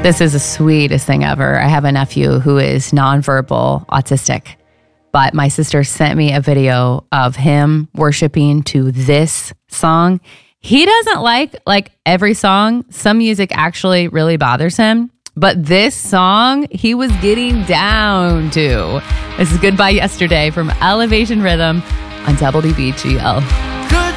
This is the sweetest thing ever. I have a nephew who is nonverbal autistic, but my sister sent me a video of him worshiping to this song. He doesn't like every song. Some music actually really bothers him, but this song he was getting down to. This is Goodbye Yesterday from Elevation Rhythm on WBGL.